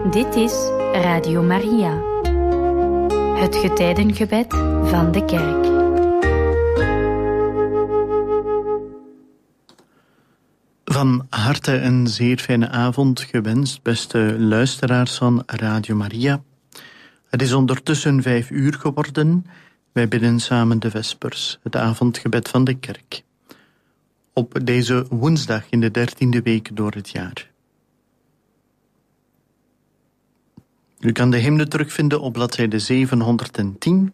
Dit is Radio Maria, het getijdengebed van de kerk. Van harte een zeer fijne avond gewenst, beste luisteraars van Radio Maria. Het is ondertussen 5 uur geworden. Wij bidden samen de vespers, het avondgebed van de kerk. Op deze woensdag in de 13e week door het jaar. U kan de hymne terugvinden op bladzijde 710.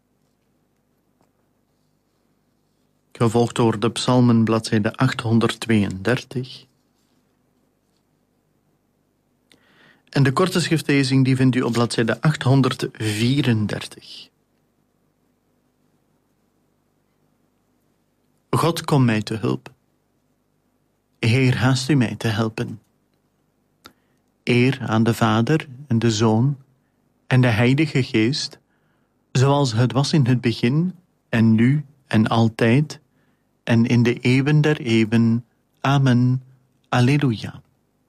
Gevolgd door de psalmen bladzijde 832. En de korte schriftlezing die vindt u op bladzijde 834. God, kom mij te hulp. Heer, haast u mij te helpen. Eer aan de Vader en de Zoon en de Heilige Geest, zoals het was in het begin en nu en altijd en in de eeuwen der eeuwen. Amen. Alleluia.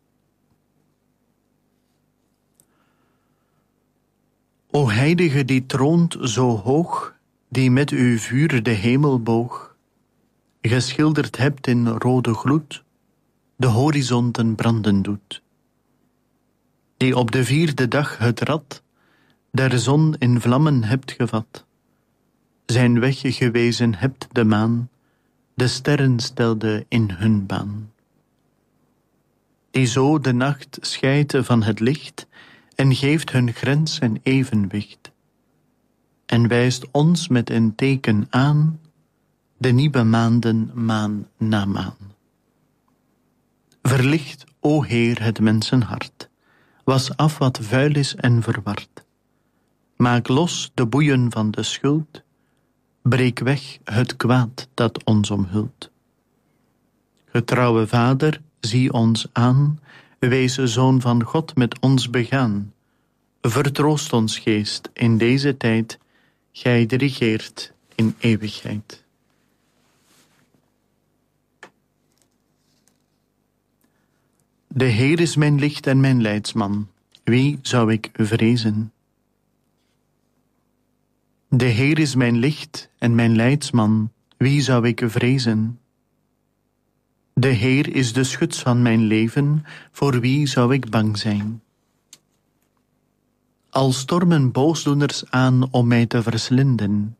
O Heilige die troont zo hoog, die met uw vuur de hemel boog, geschilderd hebt in rode gloed, de horizonten branden doet. Die op de 4e dag het rad der zon in vlammen hebt gevat, zijn weg gewezen hebt de maan, de sterren stelde in hun baan. Die zo de nacht scheidt van het licht en geeft hun grens en evenwicht, en wijst ons met een teken aan, de nieuwe maanden maan na maan. Verlicht, o Heer, het mensenhart, was af wat vuil is en verward. Maak los de boeien van de schuld, breek weg het kwaad dat ons omhult. Getrouwe Vader, zie ons aan, wees Zoon van God met ons begaan. Vertroost ons geest in deze tijd, gij regeert in eeuwigheid. De Heer is mijn licht en mijn leidsman, wie zou ik vrezen? De Heer is mijn licht en mijn leidsman, wie zou ik vrezen? De Heer is de schuts van mijn leven, voor wie zou ik bang zijn? Al stormen boosdoeners aan om mij te verslinden.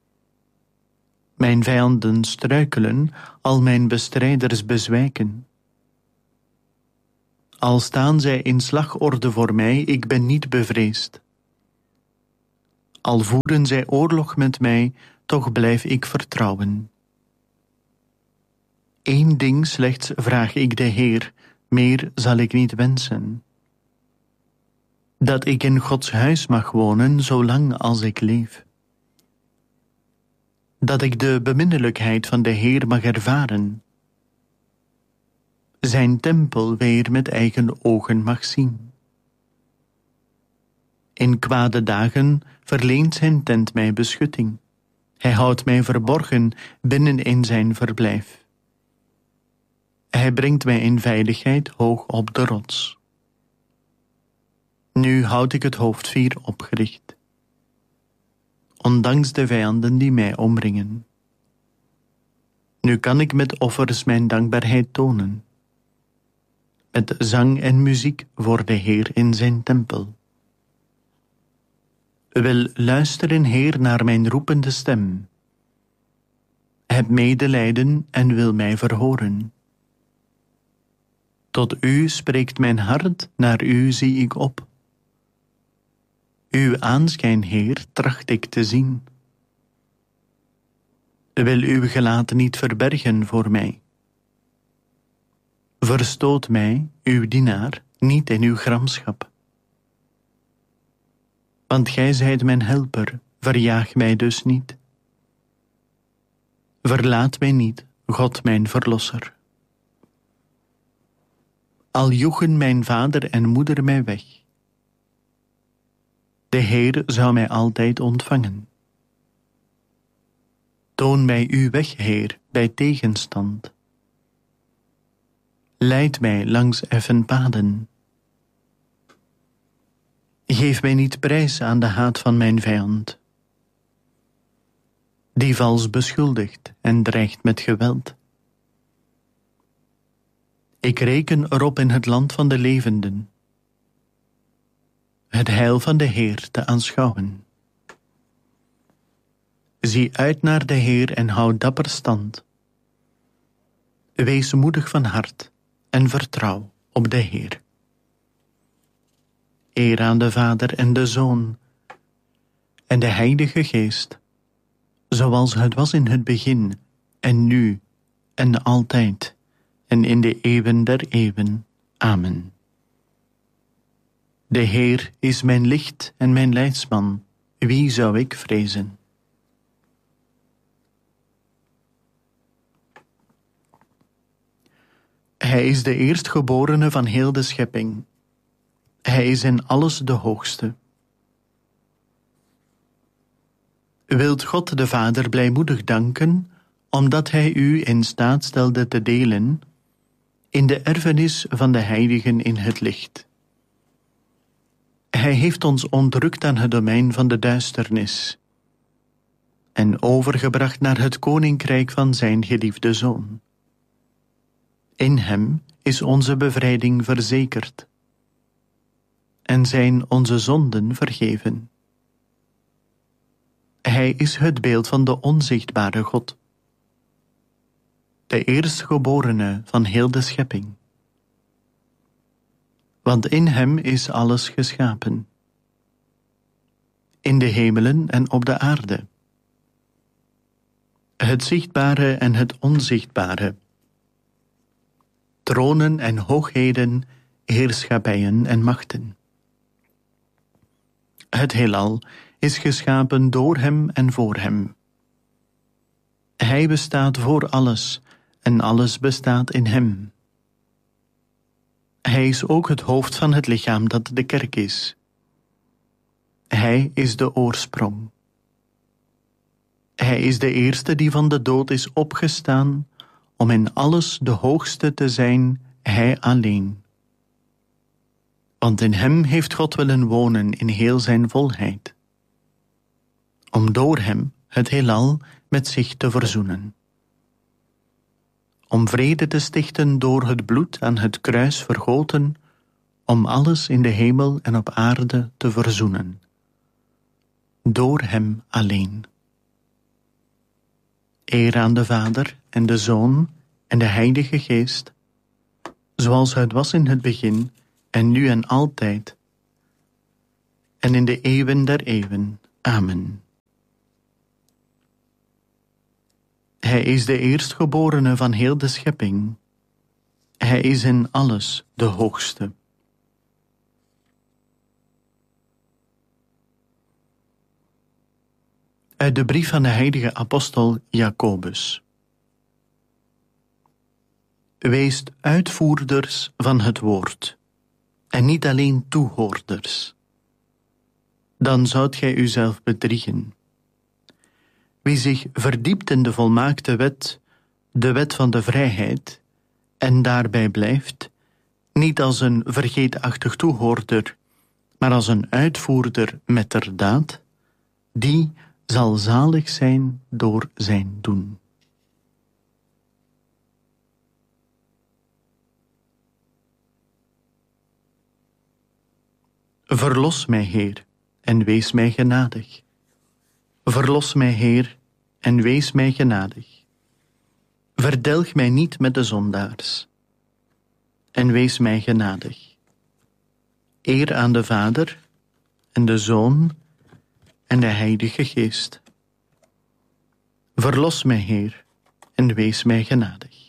Mijn vijanden struikelen, al mijn bestrijders bezwijken. Al staan zij in slagorde voor mij, ik ben niet bevreesd. Al voeren zij oorlog met mij, toch blijf ik vertrouwen. Eén ding slechts vraag ik de Heer, meer zal ik niet wensen. Dat ik in Gods huis mag wonen, zolang als ik leef. Dat ik de beminnelijkheid van de Heer mag ervaren. Zijn tempel weer met eigen ogen mag zien. In kwade dagen verleent zijn tent mij beschutting. Hij houdt mij verborgen binnen in zijn verblijf. Hij brengt mij in veiligheid hoog op de rots. Nu houd ik het hoofd fier opgericht, ondanks de vijanden die mij omringen. Nu kan ik met offers mijn dankbaarheid tonen, met zang en muziek voor de Heer in zijn tempel. Wil luisteren, Heer, naar mijn roepende stem. Heb medelijden en wil mij verhoren. Tot u spreekt mijn hart, naar u zie ik op. Uw aanschijn, Heer, tracht ik te zien. Wil uw gelaat niet verbergen voor mij. Verstoot mij, uw dienaar, niet in uw gramschap. Want gij zijt mijn helper, verjaag mij dus niet. Verlaat mij niet, God mijn verlosser. Al joegen mijn vader en moeder mij weg. De Heer zou mij altijd ontvangen. Toon mij uw weg, Heer, bij tegenstand. Leid mij langs effen paden. Geef mij niet prijs aan de haat van mijn vijand, die vals beschuldigt en dreigt met geweld. Ik reken erop in het land van de levenden het heil van de Heer te aanschouwen. Zie uit naar de Heer en houd dapper stand. Wees moedig van hart en vertrouw op de Heer. Eer aan de Vader en de Zoon en de Heilige Geest, zoals het was in het begin en nu en altijd en in de eeuwen der eeuwen. Amen. De Heer is mijn licht en mijn leidsman. Wie zou ik vrezen? Hij is de eerstgeborene van heel de schepping. Hij is in alles de hoogste. Wilt God de Vader blijmoedig danken, omdat Hij u in staat stelde te delen in de erfenis van de heiligen in het licht. Hij heeft ons ontrukt aan het domein van de duisternis en overgebracht naar het koninkrijk van zijn geliefde Zoon. In hem is onze bevrijding verzekerd en zijn onze zonden vergeven. Hij is het beeld van de onzichtbare God, de eerstgeborene van heel de schepping. Want in hem is alles geschapen, in de hemelen en op de aarde, het zichtbare en het onzichtbare, tronen en hoogheden, heerschappijen en machten. Het heelal is geschapen door hem en voor hem. Hij bestaat voor alles en alles bestaat in hem. Hij is ook het hoofd van het lichaam dat de kerk is. Hij is de oorsprong. Hij is de eerste die van de dood is opgestaan, om in alles de hoogste te zijn, hij alleen. Want in hem heeft God willen wonen in heel zijn volheid, om door hem het heelal met zich te verzoenen. Om vrede te stichten door het bloed aan het kruis vergoten, om alles in de hemel en op aarde te verzoenen. Door hem alleen. Eer aan de Vader en de Zoon en de Heilige Geest, zoals het was in het begin en nu en altijd en in de eeuwen der eeuwen. Amen. Hij is de eerstgeborene van heel de schepping. Hij is in alles de hoogste. Uit de brief van de heilige apostel Jacobus. Wees uitvoerders van het woord, en niet alleen toehoorders. Dan zoudt gij uzelf bedriegen. Wie zich verdiept in de volmaakte wet, de wet van de vrijheid, en daarbij blijft, niet als een vergeetachtig toehoorder, maar als een uitvoerder metterdaad, die zal zalig zijn door zijn doen. Verlos mij, Heer, en wees mij genadig. Verlos mij, Heer, en wees mij genadig. Verdelg mij niet met de zondaars, en wees mij genadig. Eer aan de Vader, en de Zoon, en de Heilige Geest. Verlos mij, Heer, en wees mij genadig.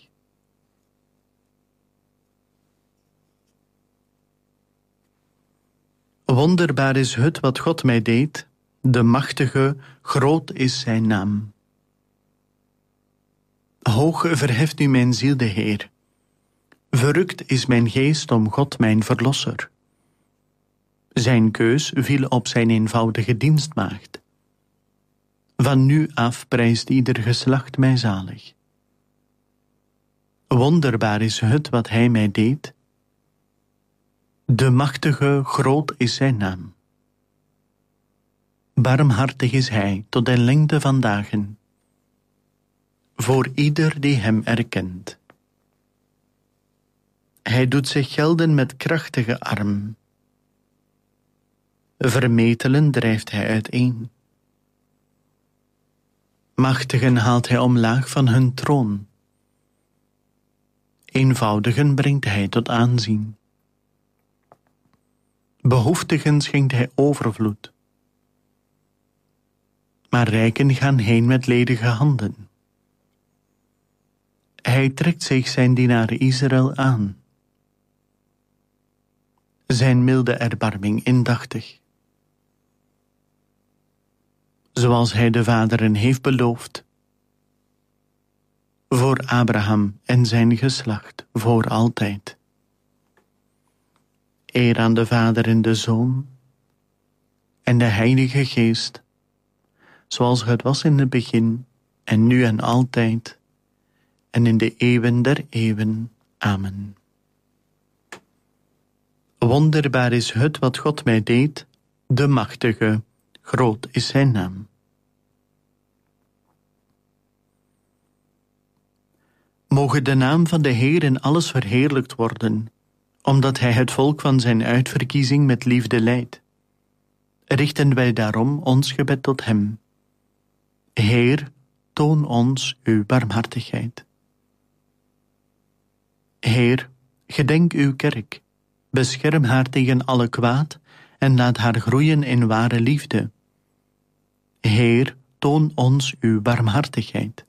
Wonderbaar is het wat God mij deed, de machtige, groot is zijn naam. Hoog verheft nu mijn ziel de Heer. Verrukt is mijn geest om God mijn verlosser. Zijn keus viel op zijn eenvoudige dienstmaagd. Van nu af prijst ieder geslacht mij zalig. Wonderbaar is het wat hij mij deed. De machtige, groot is zijn naam. Barmhartig is hij tot de lengte van dagen, voor ieder die hem erkent. Hij doet zich gelden met krachtige arm. Vermetelen drijft hij uiteen. Machtigen haalt hij omlaag van hun troon. Eenvoudigen brengt hij tot aanzien. Behoeftigen schenkt hij overvloed. Maar rijken gaan heen met ledige handen. Hij trekt zich zijn dienaar Israël aan. Zijn milde erbarming indachtig. Zoals hij de vaderen heeft beloofd. Voor Abraham en zijn geslacht voor altijd. Eer aan de Vader en de Zoon en de Heilige Geest, zoals het was in het begin en nu en altijd en in de eeuwen der eeuwen. Amen. Wonderbaar is het wat God mij deed, de Machtige, groot is zijn naam. Moge de naam van de Heer in alles verheerlijkt worden, omdat hij het volk van zijn uitverkiezing met liefde leidt. Richten wij daarom ons gebed tot hem. Heer, toon ons uw barmhartigheid. Heer, gedenk uw kerk, bescherm haar tegen alle kwaad en laat haar groeien in ware liefde. Heer, toon ons uw barmhartigheid.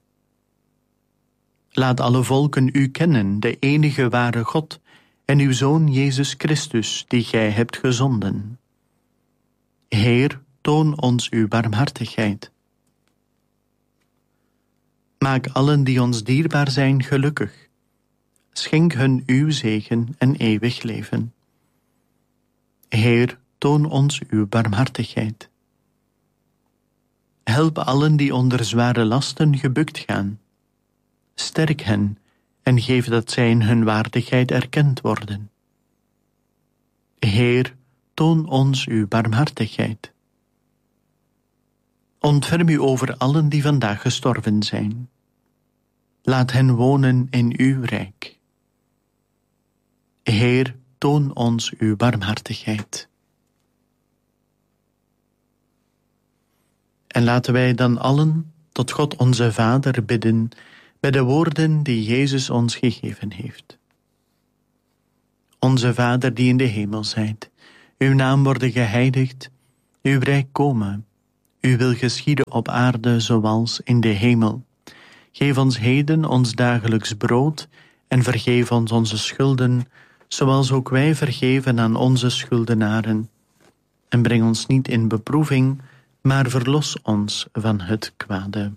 Laat alle volken u kennen, de enige ware God, en uw Zoon Jezus Christus, die gij hebt gezonden. Heer, toon ons uw barmhartigheid. Maak allen die ons dierbaar zijn gelukkig. Schenk hun uw zegen en eeuwig leven. Heer, toon ons uw barmhartigheid. Help allen die onder zware lasten gebukt gaan. Sterk hen en geef dat zij in hun waardigheid erkend worden. Heer, toon ons uw barmhartigheid. Ontferm u over allen die vandaag gestorven zijn. Laat hen wonen in uw rijk. Heer, toon ons uw barmhartigheid. En laten wij dan allen tot God onze Vader bidden bij de woorden die Jezus ons gegeven heeft. Onze Vader die in de hemel zijt, uw naam worden geheiligd, uw rijk komen, uw wil geschieden op aarde zoals in de hemel. Geef ons heden ons dagelijks brood en vergeef ons onze schulden, zoals ook wij vergeven aan onze schuldenaren. En breng ons niet in beproeving, maar verlos ons van het kwade.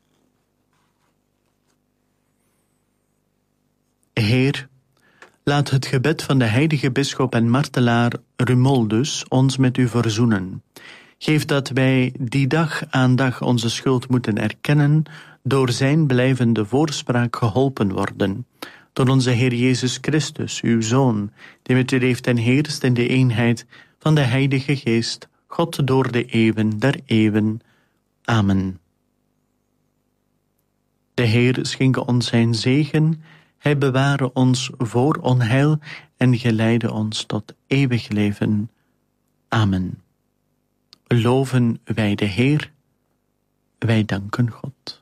Heer, laat het gebed van de heilige bisschop en martelaar Rumoldus ons met u verzoenen. Geef dat wij die dag aan dag onze schuld moeten erkennen, door zijn blijvende voorspraak geholpen worden. Door onze Heer Jezus Christus, uw Zoon, die met u leeft en heerst in de eenheid van de Heilige Geest, God door de eeuwen der eeuwen. Amen. De Heer schenke ons zijn zegen, hij beware ons voor onheil en geleide ons tot eeuwig leven. Amen. Loven wij de Heer, wij danken God.